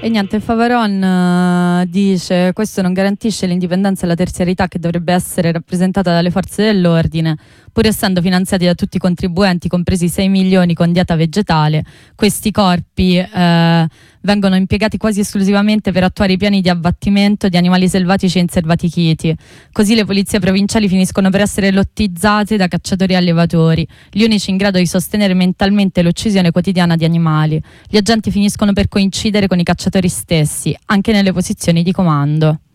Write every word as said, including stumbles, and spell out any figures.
E niente, Favaron uh, dice: questo non garantisce l'indipendenza e la terziarità che dovrebbe essere rappresentata dalle forze dell'ordine, pur essendo finanziati da tutti i contribuenti, compresi sei milioni con dieta vegetale. Questi corpi uh, vengono impiegati quasi esclusivamente per attuare i piani di abbattimento di animali selvatici e inselvatichiti. Così le polizie provinciali finiscono per essere lottizzate da cacciatori e allevatori, gli unici in grado di sostenere mentalmente l'uccisione quotidiana di animali. Gli agenti finiscono per coincidere con i cacciatori stessi, anche nelle posizioni di comando.